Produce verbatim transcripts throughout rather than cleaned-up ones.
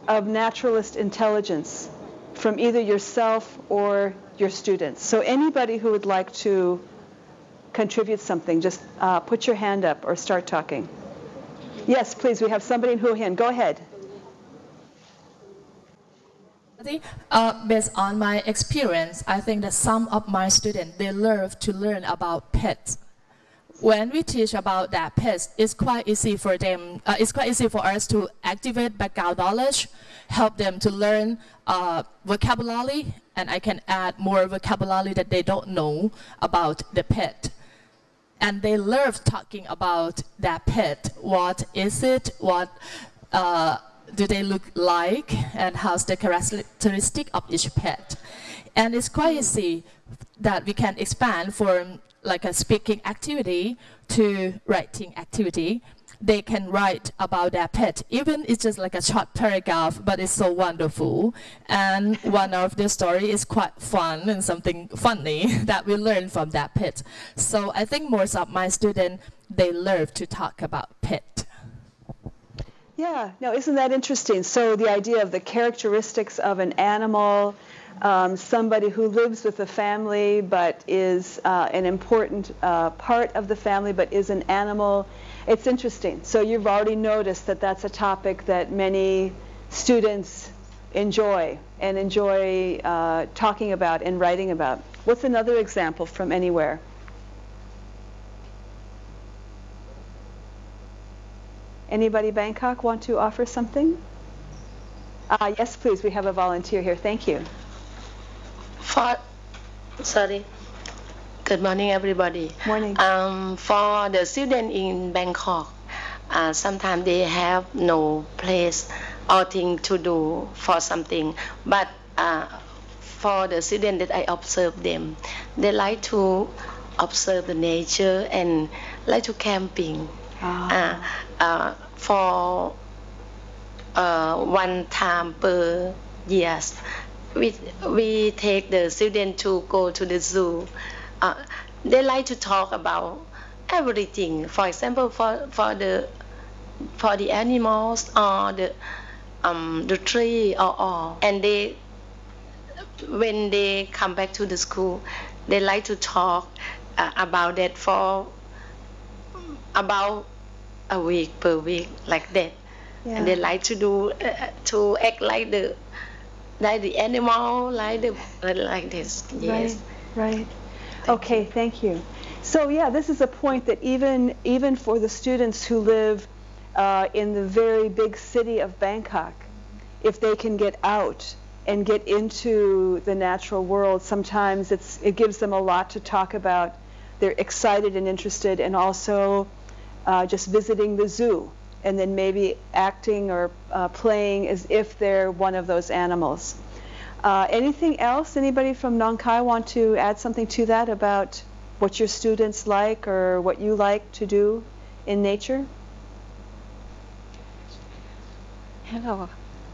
of naturalist intelligence from either yourself or your students. So anybody who would like to contribute something, just uh, put your hand up or start talking. Yes, please, we have somebody in Hue Hien. Go ahead. Uh, based on my experience, I think that some of my students, they love to learn about pets. When we teach about that pets, it's quite easy for them, uh, it's quite easy for us to activate background knowledge, help them to learn uh, vocabulary, and I can add more vocabulary that they don't know about the pet. And they love talking about that pet. What is it? What uh, do they look like? And how's the characteristic of each pet? And it's quite easy that we can expand from like a speaking activity to writing activity. They can write about their pet, even it's just like a short paragraph, but it's so wonderful. And one of the story is quite fun and something funny that we learn from that pet. So I think most of my students, they love to talk about pet. Yeah, no, isn't that interesting? So the idea of the characteristics of an animal, um, somebody who lives with a family but is uh, an important uh, part of the family but is an animal. It's interesting. So you've already noticed that that's a topic that many students enjoy and enjoy uh, talking about and writing about. What's another example from anywhere? Anybody Bangkok want to offer something? Uh, yes, please. We have a volunteer here. Thank you. For, sorry. Good morning, everybody. Morning. Um, for the students in Bangkok, uh, sometimes they have no place or thing to do for something. But uh, for the students that I observe them, they like to observe the nature and like to camping. Ah. Uh, uh, for uh, one time per years, we, we take the students to go to the zoo. Uh, they like to talk about everything. For example, for for the for the animals or the um, the tree or all. And they, when they come back to the school, they like to talk uh, about that for about a week per week, like that. Yeah. And they like to do uh, to act like the like the animal, like the uh, like this. Yes. Right. Right. Okay, thank you. So yeah, this is a point that even even for the students who live uh, in the very big city of Bangkok, if they can get out and get into the natural world, sometimes it's it gives them a lot to talk about. They're excited and interested, and also uh, just visiting the zoo, and then maybe acting or uh, playing as if they're one of those animals. Uh, anything else? Anybody from Nong Khai want to add something to that about what your students like or what you like to do in nature? Hello.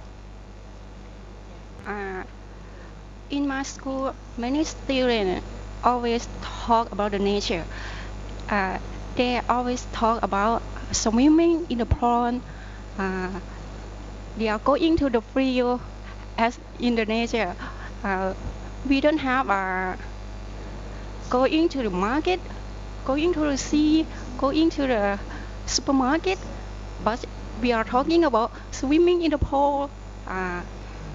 Uh, in my school, many students always talk about the nature. Uh, they always talk about swimming in the pond. Uh, they are going to the field as in the nature. Uh, we don't have uh, going to the market, going to the sea, going to the supermarket, but we are talking about swimming in the pool, uh,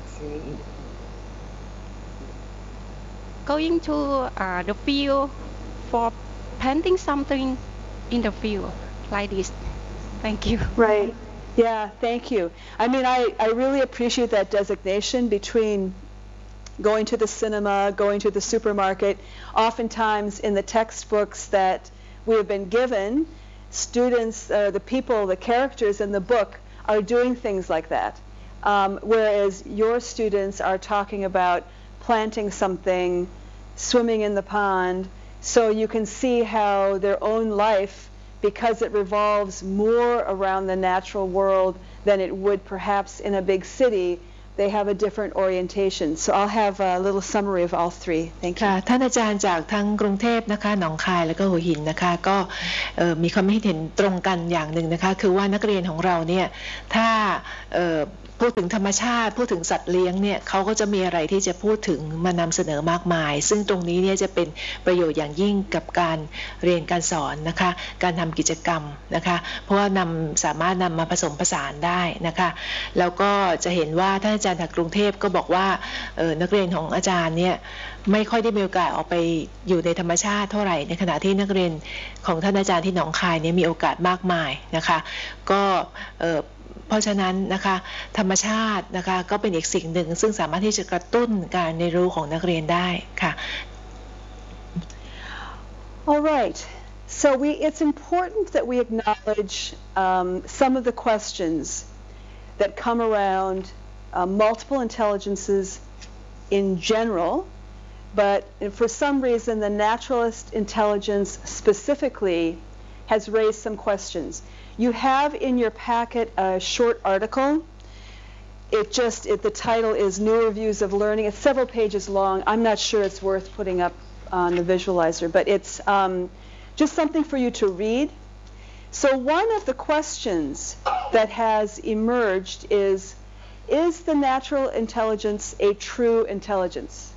going to uh, the field for planting something in the field, like this. Thank you. Right. Yeah, thank you. I mean, I, I really appreciate that designation between going to the cinema, going to the supermarket. Oftentimes in the textbooks that we have been given, students, uh, the people, the characters in the book are doing things like that. Um, whereas your students are talking about planting something, swimming in the pond, so you can see how their own life, because it revolves more around the natural world than it would perhaps in a big city, they have a different orientation. So I'll have a little summary of all three. Thank you. ค่ะท่านอาจารย์จากทั้งกรุงเทพนะคะหนองคายแล้วก็หัวหินนะคะก็มีความเห็นตรงกันอย่างหนึ่งนะคะคือว่านักเรียนของเราเนี่ยถ้าพูดถึงธรรมชาติพูดถึงสัตว์เลี้ยงเนี่ยเขาก็จะมีอะไรที่จะพูดถึงมานำเสนอมากมายซึ่งตรงนี้เนี่ยจะเป็นประโยชน์อย่างยิ่งกับการเรียนการสอนนะคะการทำกิจกรรมนะคะเพราะว่านำสามารถนำมาผสมผสานได้นะคะแล้วก็จะเห็นว่าท่านอาจารย์จากกรุงเทพก็บอกว่านักเรียนของอาจารย์เนี่ยไม่ค่อยได้มีโอกาสออกไปอยู่ในธรรมชาติเท่าไหร่ในขณะที่นักเรียนของท่านอาจารย์ที่หนองคายเนี่ยมีโอกาสมากมายนะคะก็เพราะฉะนั้นนะคะธรรมชาตินะคะก็เป็นอีกสิ่งหนึ่งซึ่งสามารถที่จะกระตุ้นการเรียนรู้ของนักเรียนได้ค่ะ All right. So we it's important that we acknowledge um, some of the questions that come around uh, multiple intelligences in general, but for some reason the naturalist intelligence specifically has raised some questions. You have in your packet a short article. It just, it, the title is Newer Views of Learning. It's several pages long. I'm not sure it's worth putting up on the visualizer, but it's um, just something for you to read. So one of the questions that has emerged is, is the natural intelligence a true intelligence?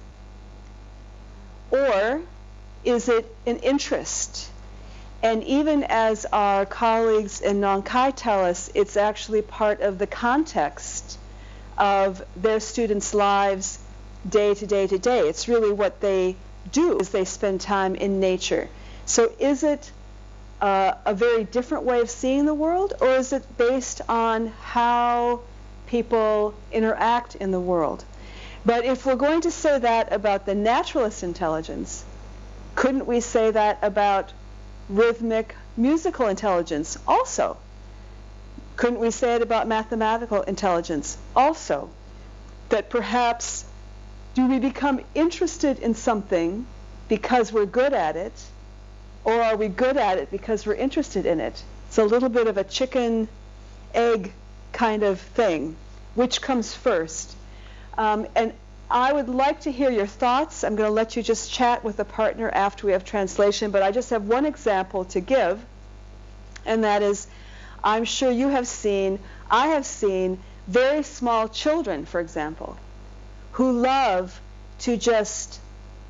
Or is it an interest? And even as our colleagues in Nong Khai tell us, it's actually part of the context of their students' lives day to day to day. It's really what they do is they spend time in nature. So is it uh, a very different way of seeing the world, or is it based on how people interact in the world? But if we're going to say that about the naturalist intelligence, couldn't we say that about rhythmic musical intelligence also? Couldn't we say it about mathematical intelligence also? That perhaps do we become interested in something because we're good at it, or are we good at it because we're interested in it? It's a little bit of a chicken egg kind of thing. Which comes first? Um, and I would like to hear your thoughts. I'm going to let you just chat with a partner after we have translation, but I just have one example to give, and that is, I'm sure you have seen, I have seen very small children, for example, who love to just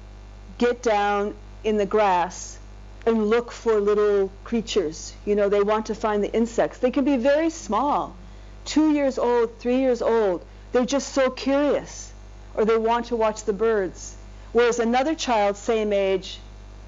get down in the grass and look for little creatures. You know, they want to find the insects. They can be very small, two years old, three years old. They're just so curious. Or they want to watch the birds, whereas another child, same age,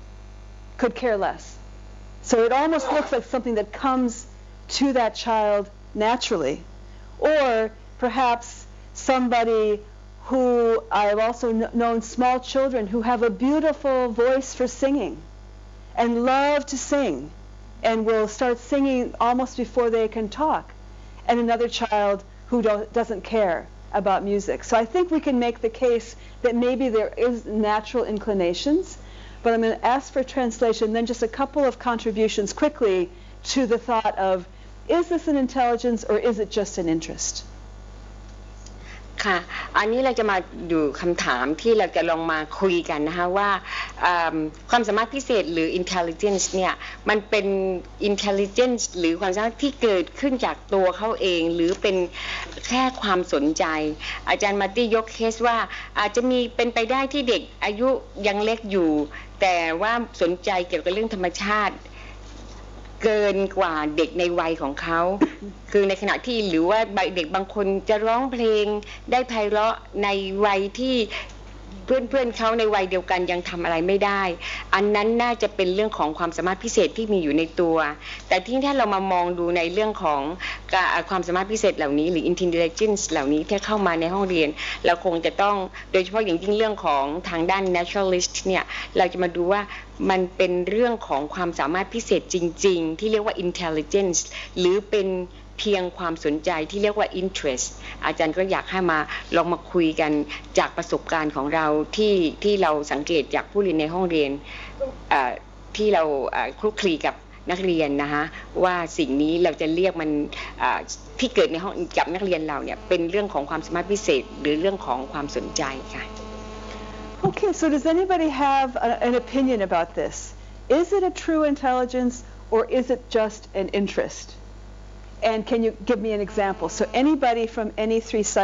could care less. So it almost looks like something that comes to that child naturally. Or perhaps somebody who, I've also kn- known small children who have a beautiful voice for singing and love to sing and will start singing almost before they can talk, and another child who do- doesn't care about music. So I think we can make the case that maybe there is natural inclinations, but I'm going to ask for translation, then just a couple of contributions quickly to the thought of, is this an intelligence or is it just an interest? ค่ะอันนี้เราจะมาดูคำถามที่เราจะลองมาคุยกันนะคะว่าความสามารถพิเศษหรือ intelligence เนี่ยมันเป็น intelligence หรือความสามารถที่เกิดขึ้นจากตัวเขาเองหรือเป็นแค่ความสนใจอาจารย์มาร์ตี้ยกเคสว่าอาจจะมีเป็นไปได้ที่เด็กอายุยังเล็กอยู่แต่ว่าสนใจเกี่ยวกับเรื่องธรรมชาติเกินกว่าเด็กในวัยของเขาคือในขณะที่หรือว่าเด็กบางคนจะร้องเพลงได้ไพเราะในวัยที่เพื่อนๆเขาในวัยเดียวกันยังทำอะไรไม่ได้อันนั้นน่าจะเป็นเรื่องของความสามารถพิเศษที่มีอยู่ในตัวแต่ที่ถ้าเรามามองดูในเรื่องของความสามารถพิเศษเหล่านี้หรือ intelligence เหล่านี้ที่เข้ามาในห้องเรียนเราคงจะต้องโดยเฉพาะอย่างยิ่งเรื่องของทางด้าน naturalist เนี่ยเราจะมาดูว่ามันเป็นเรื่องของความสามารถพิเศษจริงๆที่เรียกว่า intelligence หรือเป็นเพียงความสนใจที่เรียกว่า interest อาจารย์ก็อยากให้มาลองมาคุยกันจากประสบการณ์ของเราที่ที่เราสังเกตจากผู้เรียนในห้องเรียนที่เราคลุกคลีกับนักเรียนนะคะว่าสิ่งนี้เราจะเรียกมันอ่าที่เกิดในห้องกับนักเรียนเราเนี่ยเป็นเรื่องของความสามารถพิเศษหรือเรื่องของความสนใจค่ะ Okay, so does anybody have a, an opinion about this? Is it a true intelligence or is it just an interest? And can you give me an example? So anybody from any three